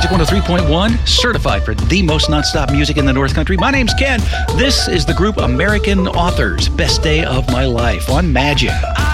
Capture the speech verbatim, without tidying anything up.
Magic one oh three point one, certified for the most nonstop music in the North Country. My name's Ken. This is the group American Authors, Best Day of My Life on Magic.